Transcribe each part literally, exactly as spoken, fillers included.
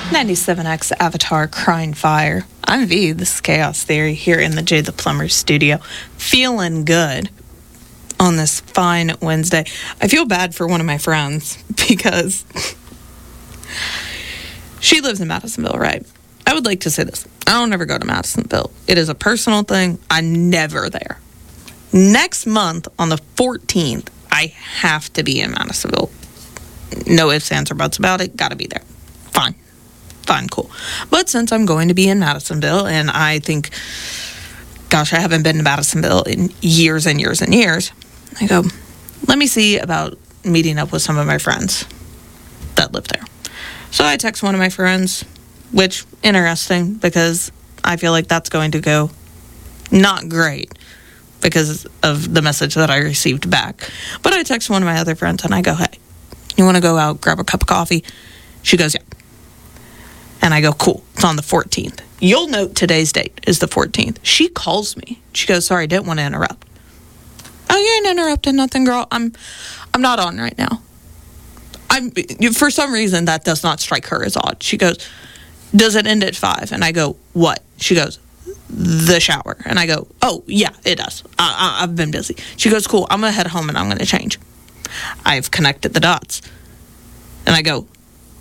ninety-seven X Avatar Crying Fire. I'm V. This is Chaos Theory here in the Jay the Plumber studio. Feeling good on this fine Wednesday. I feel bad for one of my friends because she lives in Madisonville, right? I would like to say this. I don't ever go to Madisonville. It is a personal thing. I'm never there. Next month on the fourteenth, I have to be in Madisonville. No ifs, ands, or buts about it. Gotta be there. Fine. Fine, cool. But since I'm going to be in Madisonville, and I think, gosh, I haven't been to Madisonville in years and years and years, I go, let me see about meeting up with some of my friends that live there. So I text one of my friends, which, interesting, because I feel like that's going to go not great because of the message that I received back. But I text one of my other friends, and I go, hey, you want to go out, grab a cup of coffee? She goes, yeah. And I go, cool, it's on the fourteenth. You'll note today's date is the fourteenth. She calls me. She goes, sorry, I didn't want to interrupt. Oh, you ain't interrupting nothing, girl. I'm I'm not on right now. I'm for some reason, that does not strike her as odd. She goes, does it end at five? And I go, what? She goes, the shower. And I go, oh, yeah, it does. I, I, I've been busy. She goes, cool, I'm going to head home and I'm going to change. I've connected the dots. And I go,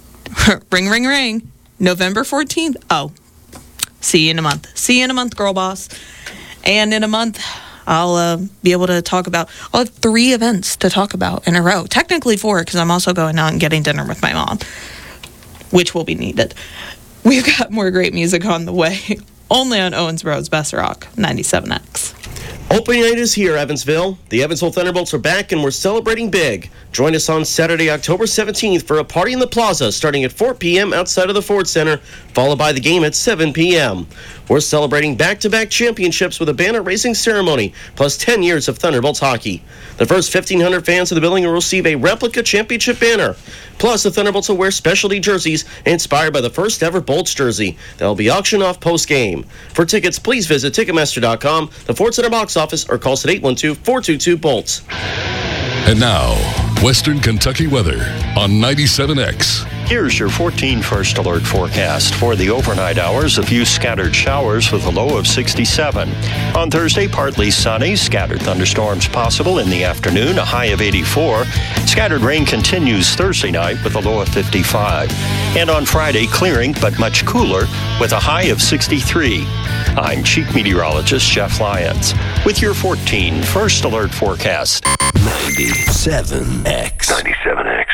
ring, ring, ring. November fourteenth. Oh, see you in a month. See you in a month, girl boss. And in a month, I'll uh, be able to talk about, I'll have three events to talk about in a row. Technically four, because I'm also going out and getting dinner with my mom, which will be needed. We've got more great music on the way, only on Owensboro's Best Rock, ninety-seven X. Opening night is here, Evansville. The Evansville Thunderbolts are back, and we're celebrating big. Join us on Saturday, October seventeenth for a party in the plaza starting at four p.m. outside of the Ford Center, followed by the game at seven p.m. We're celebrating back-to-back championships with a banner-raising ceremony, plus ten years of Thunderbolts hockey. The first fifteen hundred fans of the building will receive a replica championship banner. Plus, the Thunderbolts will wear specialty jerseys inspired by the first-ever Bolts jersey that will be auctioned off post-game. For tickets, please visit Ticketmaster dot com, the Ford Center box office, or call us at eight one two, four two two, BOLTS. And now, Western Kentucky weather on ninety-seven X. Here's your fourteen First Alert forecast. For the overnight hours, a few scattered showers with a low of sixty-seven. On Thursday, partly sunny, scattered thunderstorms possible in the afternoon, a high of eighty-four. Scattered rain continues Thursday night with a low of fifty-five. And on Friday, clearing but much cooler with a high of sixty-three. I'm Chief Meteorologist Jeff Lyons with your fourteen First Alert forecast. ninety-seven X. ninety-seven X.